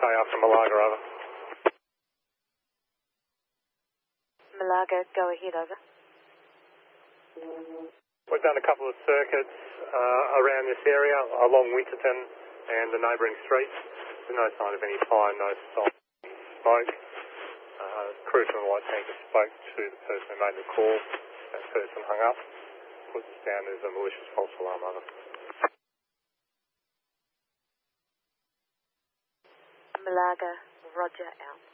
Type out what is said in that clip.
after Malaga, over. Malaga, go ahead, over. We've done a couple of circuits around this area, along Winterton and the neighbouring streets. There's no sign of any fire, no sign of smoke. Crew from the White Tanker spoke to the person who made the call. That person hung up. Put this down as a malicious false alarm, over. Malaga, roger, out.